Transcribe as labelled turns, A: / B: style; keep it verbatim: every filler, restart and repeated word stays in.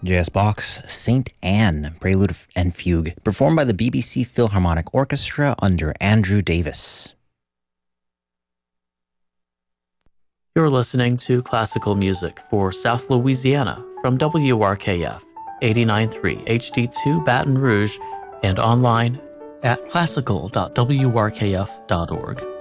A: J S Bach's Saint Anne, Prelude and Fugue, performed by the B B C Philharmonic Orchestra under Andrew Davis.
B: You're listening to classical music for South Louisiana from W R K F eighty-nine point three H D two Baton Rouge and online at classical dot w r k f dot org.